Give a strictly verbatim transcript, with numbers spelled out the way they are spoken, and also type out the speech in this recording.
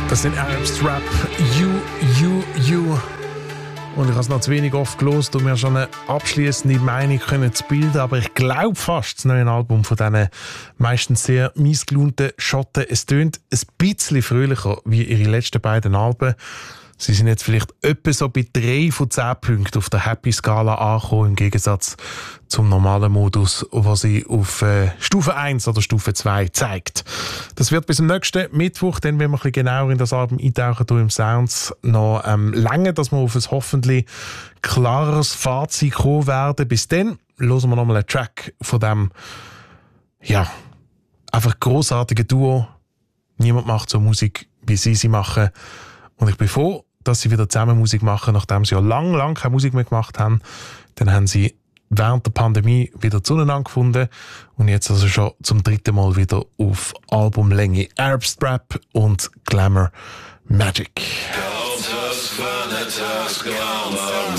Das sind Arabstrap, You, You, You. Und ich habe es noch zu wenig oft gehört, um mir schon eine abschliessende Meinung können zu bilden. Aber ich glaube fast, das neue Album von diesen meistens sehr miesgelaunten Schotten, es tönt ein bisschen fröhlicher wie ihre letzten beiden Alben. Sie sind jetzt vielleicht etwa so bei drei von zehn Punkten auf der Happy-Skala angekommen, im Gegensatz zum normalen Modus, wo sie auf äh, Stufe eins oder Stufe zwei zeigt. Das wird bis zum nächsten Mittwoch, dann wenn wir ein bisschen genauer in das Album eintauchen, hier im Sounds, noch ähm, länger, dass wir auf ein hoffentlich klares Fazit kommen werden. Bis dann hören wir nochmal einen Track von dem, ja, einfach grossartigen Duo. Niemand macht so Musik, wie sie sie machen. Und ich bin froh, dass sie wieder zusammen Musik machen, nachdem sie ja lang, lang keine Musik mehr gemacht haben. Dann haben sie während der Pandemie wieder zueinander gefunden und jetzt also schon zum dritten Mal wieder auf Albumlänge. Arabstrap und Glamour Magic.